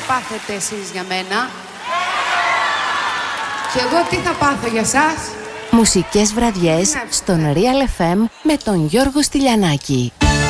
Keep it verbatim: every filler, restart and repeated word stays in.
πάθετε εσείς για μένα και εγώ τι θα πάθω για σας. Μουσικές βραδιές στον Real εφ εμ με τον Γιώργο Στυλιανάκη.